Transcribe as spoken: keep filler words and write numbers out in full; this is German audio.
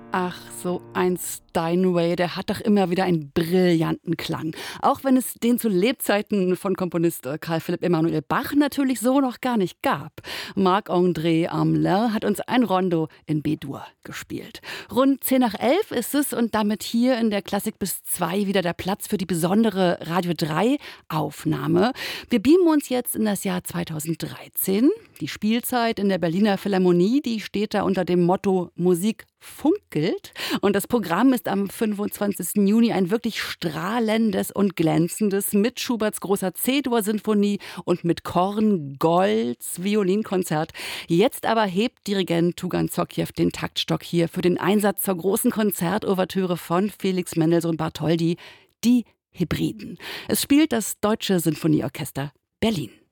Ach, so ein Steinway, der hat doch immer wieder einen brillanten Klang. Auch wenn es den zu Lebzeiten von Komponist äh, Karl Philipp Emanuel Bach natürlich so noch gar nicht gab. Marc-André Amelin hat uns ein Rondo in B-Dur gespielt. Rund zehn nach elf ist es und damit hier in der Klassik bis zwei wieder der Platz für die besondere Radio drei Aufnahme. Wir beamen uns jetzt in das Jahr zweitausenddreizehn. Die Spielzeit in der Berliner Philharmonie, die steht da unter dem Motto Musik funkelt. Und das Programm ist am fünfundzwanzigsten Juni ein wirklich strahlendes und glänzendes mit Schuberts großer C-Dur-Sinfonie und mit Korn, Golds, Violinkonzert. Jetzt aber hebt Dirigent Tugan Zockiew den Taktstock hier für den Einsatz zur großen Konzertouvertüre von Felix Mendelssohn Bartholdy, die Hebriden. Es spielt das Deutsche Sinfonieorchester Berlin.